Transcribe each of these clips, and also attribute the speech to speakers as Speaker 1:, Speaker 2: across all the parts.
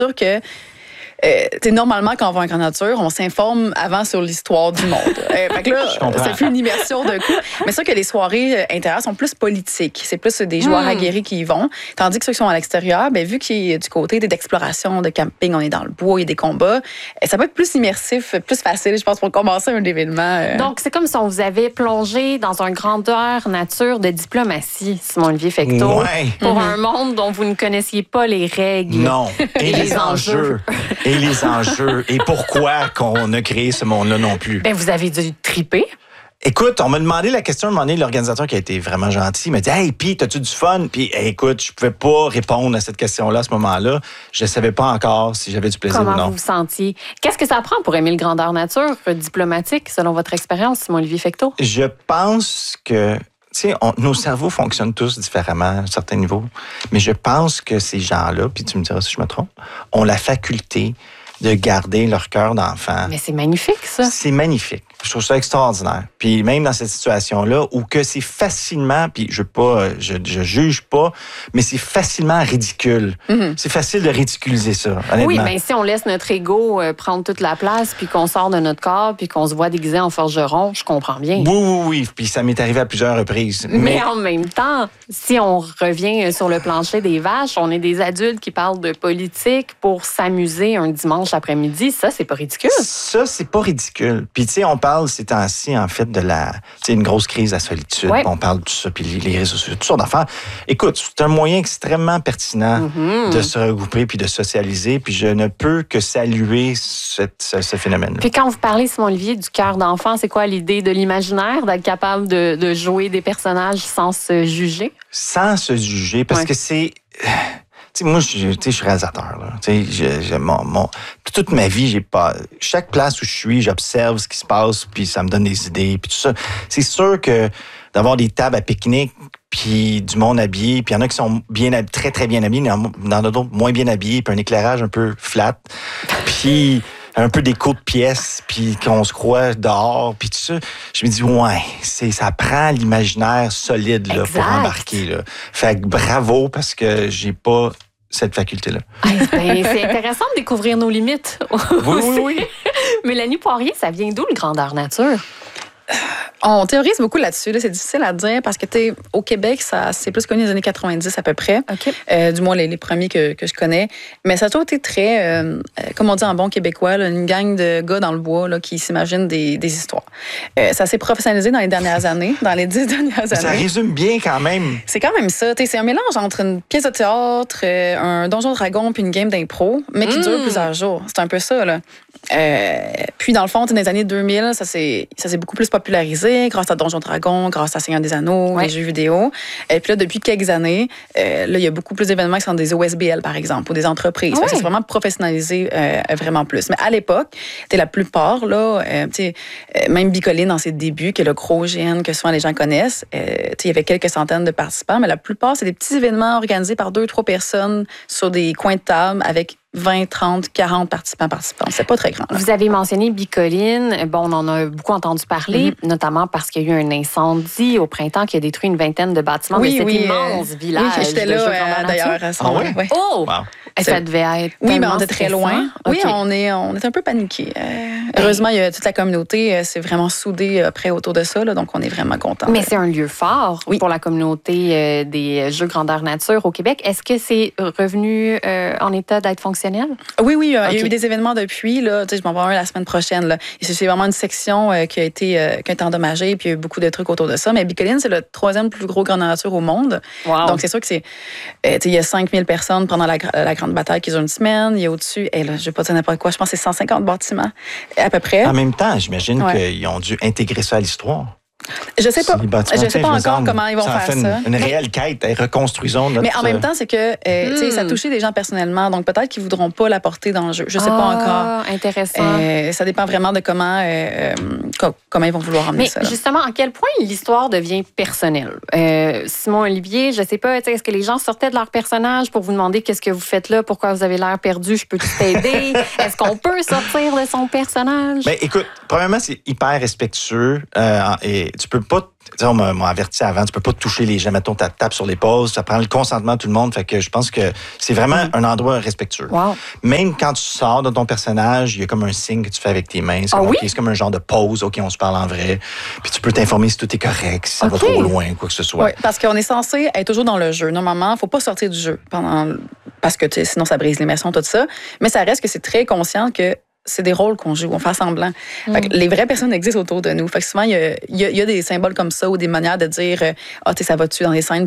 Speaker 1: sûr que normalement, quand on va en grande nature, on s'informe avant sur l'histoire du monde. Fait que là, ça fait une immersion de coup. Mais c'est sûr que les soirées intérieures sont plus politiques. C'est plus des joueurs aguerris qui y vont. Tandis que ceux qui sont à l'extérieur, ben, vu qu'il y a du côté d'exploration, de camping, on est dans le bois, il y a des combats, ça peut être plus immersif, plus facile, je pense, pour commencer un événement.
Speaker 2: Donc, c'est comme si on vous avait plongé dans un grandeur nature de diplomatie, Simon-Olivier Fecteau, pour un monde dont vous ne connaissiez pas les règles.
Speaker 3: Non. Et les enjeux. Et les enjeux. Et pourquoi qu'on a créé ce monde-là non plus.
Speaker 2: Ben, vous avez dû triper.
Speaker 3: Écoute, on m'a demandé la question à un moment donné, l'organisateur qui a été vraiment gentil, il m'a dit « Hey, Pete, as-tu du fun? » Puis écoute, je pouvais pas répondre à cette question-là à ce moment-là. Je savais pas encore si j'avais du plaisir ou non.
Speaker 2: Comment vous vous sentiez? Qu'est-ce que ça prend pour aimer le grandeur nature diplomatique, selon votre expérience, Simon-Olivier Fecteau?
Speaker 3: Je pense que nos cerveaux fonctionnent tous différemment à un certain niveau, mais je pense que ces gens-là, puis tu me diras si je me trompe, ont la faculté de garder leur cœur d'enfant.
Speaker 2: Mais c'est magnifique, ça.
Speaker 3: C'est magnifique. Je trouve ça extraordinaire. Puis même dans cette situation-là, où que c'est facilement, puis je juge pas, mais c'est facilement ridicule. C'est facile de ridiculiser ça, honnêtement.
Speaker 2: Oui, mais si on laisse notre ego prendre toute la place, puis qu'on sort de notre corps, puis qu'on se voit déguisé en forgeron, je comprends bien.
Speaker 3: Oui. Puis ça m'est arrivé à plusieurs reprises.
Speaker 2: Mais en même temps, si on revient sur le plancher des vaches, on est des adultes qui parlent de politique pour s'amuser un dimanche après-midi. Ça, c'est pas ridicule.
Speaker 3: Ça, c'est pas ridicule. Puis tu sais, on parle ces temps-ci, en fait, de une grosse crise à solitude. Ouais. On parle de tout ça, puis les réseaux sociaux, toutes sortes d'affaires. Écoute, c'est un moyen extrêmement pertinent de se regrouper puis de socialiser, puis je ne peux que saluer ce phénomène-là.
Speaker 2: Puis quand vous parlez, Simon-Olivier, du cœur d'enfant, c'est quoi l'idée de l'imaginaire, d'être capable de jouer des personnages sans se juger?
Speaker 3: Sans se juger, parce que c'est... moi, je suis réalisateur. Là. Toute ma vie, chaque place où je suis, j'observe ce qui se passe, puis ça me donne des idées, puis tout ça. C'est sûr que d'avoir des tables à pique-nique, puis du monde habillé, puis il y en a qui sont très, très bien habillés, il y en a d'autres moins bien habillés, puis un éclairage un peu flat, puis un peu d'écho de pièces, puis qu'on se croit dehors, puis tout ça. Je me dis, ça prend l'imaginaire solide là, pour embarquer. Là. Fait que bravo, parce que j'ai pas cette faculté-là.
Speaker 2: C'est intéressant de découvrir nos limites.
Speaker 3: Oui.
Speaker 2: Mélanie Poirier, ça vient d'où le grandeur nature?
Speaker 1: On théorise beaucoup là-dessus. Là. C'est difficile à dire parce que au Québec, c'est plus connu des années 90 à peu près. Okay. Du moins, les premiers que je connais. Mais ça a toujours été très, comme on dit en bon québécois, là, une gang de gars dans le bois là, qui s'imaginent des histoires. Ça s'est professionnalisé dans les dernières années, dans les 10 dernières années.
Speaker 3: Ça résume bien quand même.
Speaker 1: C'est quand même ça. C'est un mélange entre une pièce de théâtre, un donjon dragon puis une game d'impro, mais qui dure plusieurs jours. C'est un peu ça. Là. Puis dans le fond, dans les années 2000, ça s'est beaucoup plus popularisé grâce à Donjon Dragon, grâce à Seigneur des Anneaux, les jeux vidéo. Et puis là, depuis quelques années, là, il y a beaucoup plus d'événements qui sont des OSBL, par exemple, ou des entreprises. C'est vraiment professionnalisé vraiment plus. Mais à l'époque, la plupart, là, même Bicoline dans ses débuts, qui est le gros GN que souvent les gens connaissent, il y avait quelques centaines de participants, mais la plupart, c'est des petits événements organisés par 2-3 personnes sur des coins de table avec 20, 30, 40 participants. C'est pas très grand. Là.
Speaker 2: Vous avez mentionné Bicoline. Bon, on en a beaucoup entendu parler, notamment parce qu'il y a eu un incendie au printemps qui a détruit une vingtaine de bâtiments de cet immense village.
Speaker 1: Oui, j'étais là d'ailleurs à ce moment-là.
Speaker 2: Oh! Wow. Ça devait être
Speaker 1: mais on était très loin. Okay. Oui, on est un peu paniqués. Heureusement, il y a toute la communauté c'est vraiment soudée près autour de ça, là, donc on est vraiment contents.
Speaker 2: Mais c'est un lieu fort pour la communauté des Jeux grandeur nature au Québec. Est-ce que c'est revenu en état d'être fonctionnel?
Speaker 1: Oui, il y a eu des événements depuis. Là, je m'en vais un la semaine prochaine. Là. Et c'est vraiment une section qui a été endommagée, puis il y a eu beaucoup de trucs autour de ça. Mais Bicoline, c'est le 3e plus gros grandeur nature au monde. Wow. Donc, c'est sûr que il y a 5000 personnes pendant la grande bataille qui dure une semaine. Il y a au-dessus, je ne vais pas dire n'importe quoi, je pense que c'est 150 bâtiments à peu près.
Speaker 3: En même temps, j'imagine qu'ils ont dû intégrer ça à l'histoire.
Speaker 1: Je sais pas. Je sais pas encore comment ils vont faire ça.
Speaker 3: Une réelle quête, reconstruisons notre...
Speaker 1: Mais en même temps, c'est que ça a touché des gens personnellement, donc peut-être qu'ils voudront pas l'apporter dans le jeu. Je sais pas encore.
Speaker 2: Intéressant.
Speaker 1: Ça dépend vraiment de comment ils vont vouloir emmener ça.
Speaker 2: Mais justement, à quel point l'histoire devient personnelle? Simon-Olivier, je sais pas, est-ce que les gens sortaient de leur personnage pour vous demander qu'est-ce que vous faites là, pourquoi vous avez l'air perdu, je peux t'aider? Est-ce qu'on peut sortir de son personnage?
Speaker 3: Ben, écoute, premièrement, c'est hyper respectueux et tu peux pas, on m'a averti avant, tu peux pas toucher les gens, mettons, tu tapes sur l'épaule, ça prend le consentement de tout le monde, fait que je pense que c'est vraiment un endroit respectueux.
Speaker 2: Wow.
Speaker 3: Même quand tu sors de ton personnage, il y a comme un signe que tu fais avec tes mains, c'est comme un genre de pause, OK, on se parle en vrai, puis tu peux t'informer si tout est correct, si ça va trop loin, quoi que ce soit.
Speaker 1: Oui, parce qu'on est censé être toujours dans le jeu. Normalement, il faut pas sortir du jeu parce que sinon ça brise l'immersion, tout ça, mais ça reste que c'est très conscient que c'est des rôles qu'on joue, on fait semblant. Fait que les vraies personnes existent autour de nous. Fait que souvent, il y a des symboles comme ça ou des manières de dire ça va-tu dans des scènes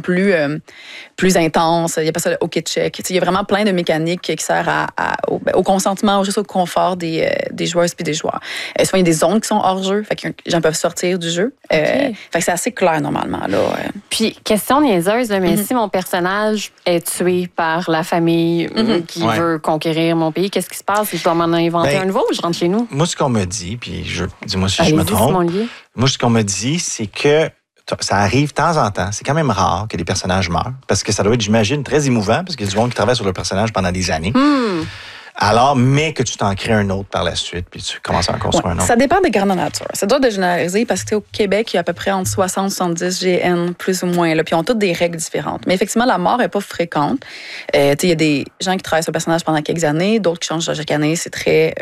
Speaker 1: plus intenses. Il y a pas ça le OK check. Il y a vraiment plein de mécaniques qui servent au consentement ou juste au confort des joueuses puis des joueurs. Souvent, il y a des zones qui sont hors jeu. Fait que les gens peuvent sortir du jeu. Fait que c'est assez clair normalement. Là.
Speaker 2: Puis, question niaiseuse, là, mais si mon personnage est tué par la famille qui veut conquérir mon pays, qu'est-ce qui se passe? Je dois m'en inventer un nouveau ou je rentre chez nous?
Speaker 3: Moi, ce qu'on me dit, puis dis-moi si je me trompe. Moi, ce qu'on me dit, c'est que ça arrive de temps en temps. C'est quand même rare que des personnages meurent. Parce que ça doit être, j'imagine, très émouvant, parce qu'il y a du monde qui travaille sur le personnage pendant des années. Alors, mais que tu t'en crées un autre par la suite, puis tu commences à en construire un autre.
Speaker 1: Ça dépend des grandeurs nature. C'est dur de généraliser parce que au Québec, il y a à peu près entre 60 et 70 GN, plus ou moins. Là, puis ils ont toutes des règles différentes. Mais effectivement, la mort n'est pas fréquente. Il y a des gens qui travaillent sur le personnage pendant quelques années, d'autres qui changent chaque année. C'est très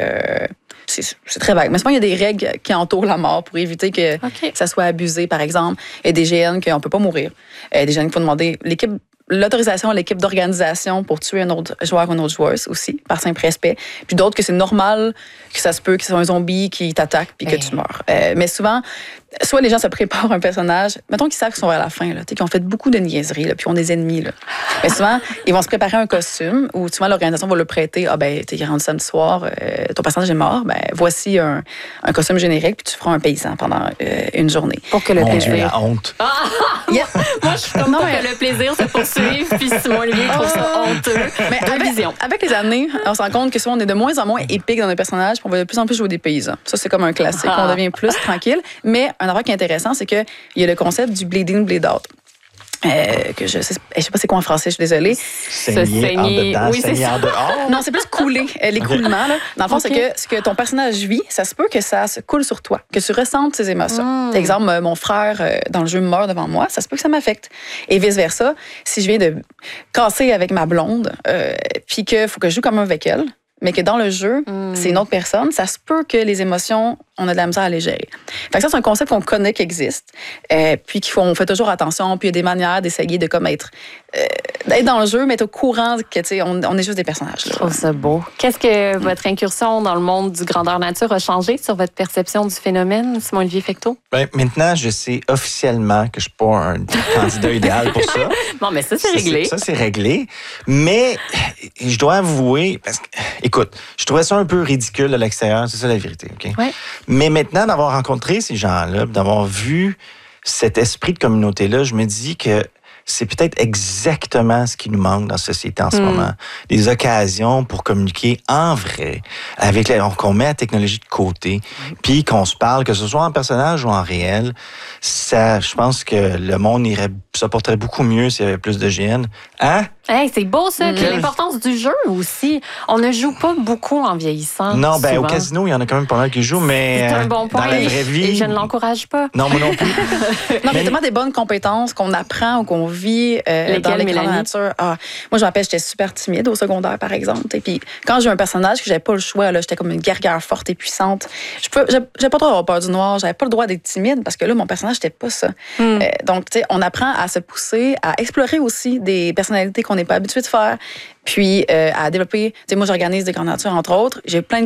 Speaker 1: vague. Mais souvent, il y a des règles qui entourent la mort pour éviter que ça soit abusé, par exemple. Il y a des GN qu'on ne peut pas mourir. Des GN qu'il faut demander l'autorisation à l'équipe d'organisation pour tuer un autre joueur ou une autre joueuse aussi, par simple respect. Puis d'autres que c'est normal que ça se peut que c'est un zombie qui t'attaque puis que tu meurs. Mais souvent, soit les gens se préparent un personnage, mettons qu'ils savent qu'ils sont vers la fin, là, qu'ils ont fait beaucoup de niaiseries, là, puis ont des ennemis. Là. Mais souvent, ils vont se préparer un costume ou souvent l'organisation va le prêter. Ah ben, t'es rendu samedi soir, ton personnage est mort, ben voici un costume générique, puis tu feras un paysan pendant une journée.
Speaker 2: Pour que le plaisir.
Speaker 3: La honte.
Speaker 2: Moi, je suis comme pour que le plaisir se poursuive, puis Simon Olivier trouve ça honteux.
Speaker 1: Mais avec les années, on se rend compte que souvent, on est de moins en moins épique dans nos personnages, puis on va de plus en plus jouer des paysans. Ça, c'est comme un classique. On devient plus tranquille. Mais un affaire qui est intéressant, c'est qu'il y a le concept du bleed in, bleed out. Que je sais pas c'est quoi en français, je suis désolée.
Speaker 3: Saigner en dedans, saigner en dehors.
Speaker 1: Non, c'est plus couler, l'écoulement. Là. Dans le fond, c'est que ce que ton personnage vit, ça se peut que ça se coule sur toi, que tu ressentes ses émotions. Par exemple, mon frère dans le jeu meurt devant moi, ça se peut que ça m'affecte. Et vice-versa, si je viens de casser avec ma blonde, puis qu'il faut que je joue comme avec elle, mais que dans le jeu, c'est une autre personne, ça se peut que les émotions, on a de la misère à les gérer. Fait que ça, c'est un concept qu'on connaît qui existe, puis qu'on fait toujours attention, puis il y a des manières d'essayer de comme être dans le jeu, mais être au courant que, tu sais, on est juste des personnages. Là.
Speaker 2: Je trouve ça beau. Qu'est-ce que votre incursion dans le monde du grandeur nature a changé sur votre perception du phénomène, Simon-Olivier Fecteau?
Speaker 3: Ben, maintenant, je sais officiellement que je ne suis pas un candidat idéal pour ça.
Speaker 2: Non, mais ça, c'est réglé.
Speaker 3: Ça, c'est réglé. Mais je dois avouer, parce que, écoute, je trouvais ça un peu ridicule de l'extérieur, c'est ça la vérité, OK?
Speaker 2: Ouais.
Speaker 3: Mais maintenant, d'avoir rencontré ces gens-là, d'avoir vu cet esprit de communauté-là, je me dis que c'est peut-être exactement ce qui nous manque dans la société en ce moment. Des occasions pour communiquer en vrai, qu'on met la technologie de côté, puis qu'on se parle, que ce soit en personnage ou en réel. Ça, je pense que le monde se porterait beaucoup mieux s'il y avait plus de GN. Hein?
Speaker 2: Hey, c'est beau ça. Puis l'importance du jeu aussi. On ne joue pas beaucoup en vieillissant.
Speaker 3: Non, ben
Speaker 2: souvent.
Speaker 3: au casino, il y en a quand même pas mal qui jouent, mais
Speaker 2: c'est un bon point.
Speaker 3: dans la vraie vie...
Speaker 2: Et je ne l'encourage pas.
Speaker 3: Non, moi non plus.
Speaker 1: Non, mais il y a tellement des bonnes compétences qu'on apprend ou qu'on vit dans les grandes natures. Moi, je me rappelle, j'étais super timide au secondaire, par exemple. Et puis, quand j'ai eu un personnage que j'avais pas le choix, là, j'étais comme une guerrière forte et puissante. J'avais pas le droit d'avoir peur du noir. J'avais pas le droit d'être timide parce que là, mon personnage, j'étais pas ça. Donc, tu sais, on apprend à se pousser, à explorer aussi des personnalités qu'on n'est pas habitué de faire. Puis à développer, tu sais, moi j'organise des grandes natures entre autres. J'ai plein de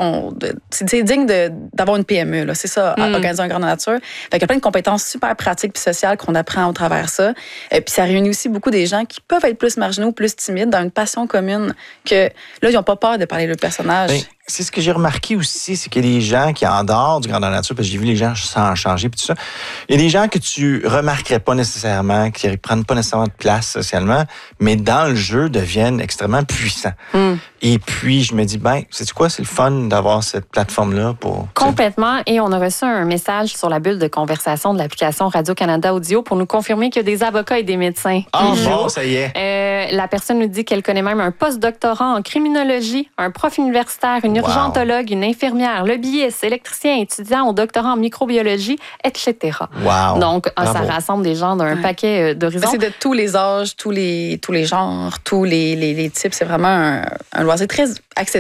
Speaker 1: c'est digne d'avoir une PME là, c'est ça, organiser une grande nature. Fait qu'il y a plein de compétences super pratiques puis sociales qu'on apprend au travers ça. Puis ça réunit aussi beaucoup des gens qui peuvent être plus marginaux, plus timides, dans une passion commune que là ils n'ont pas peur de parler de leur personnage.
Speaker 3: Ben, c'est ce que j'ai remarqué aussi, c'est qu'il y a des gens qui, en dehors du grandeur nature, parce que j'ai vu les gens sans changer puis tout ça, il y a des gens que tu remarquerais pas nécessairement, qui ne prennent pas nécessairement de place socialement, mais dans le jeu deviennent extrêmement puissant. Et puis, je me dis, sais-tu quoi, c'est le fun d'avoir cette plateforme-là pour...
Speaker 2: Complètement. Et on a reçu un message sur la bulle de conversation de l'application Radio-Canada Audio pour nous confirmer qu'il y a des avocats et des médecins.
Speaker 3: Bon, ça y est.
Speaker 2: La personne nous dit qu'elle connaît même un post-doctorant en criminologie, un prof universitaire, une urgentologue, une infirmière, lobbyiste, électricien, étudiant au doctorat en microbiologie, etc.
Speaker 3: Wow.
Speaker 2: Donc, ça rassemble des gens d'un paquet d'horizons.
Speaker 1: C'est de tous les âges, tous les genres, tous les types. C'est vraiment un loisir très accessible.